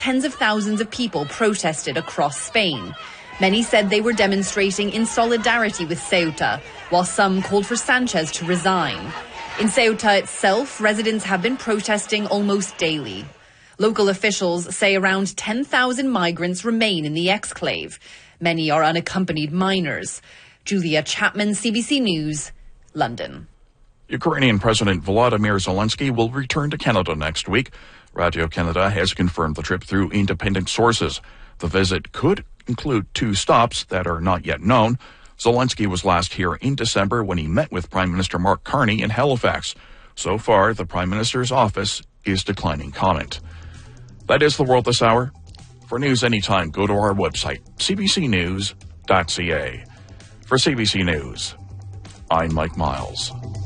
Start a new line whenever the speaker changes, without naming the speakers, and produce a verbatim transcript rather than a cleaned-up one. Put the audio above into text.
Tens of thousands of people protested across Spain. Many said they were demonstrating in solidarity with Ceuta, while some called for Sanchez to resign. In Ceuta itself, residents have been protesting almost daily. Local officials say around ten thousand migrants remain in the exclave. Many are unaccompanied minors. Julia Chapman, C B C News, London.
Ukrainian President Volodymyr Zelensky will return to Canada next week. Radio Canada has confirmed the trip through independent sources. The visit could include two stops that are not yet known. Zelensky was last here in December when he met with Prime Minister Mark Carney in Halifax. So far, the Prime Minister's office is declining comment. That is the world this hour. For news anytime, go to our website, c b c news dot c a. For C B C News, I'm Mike Miles.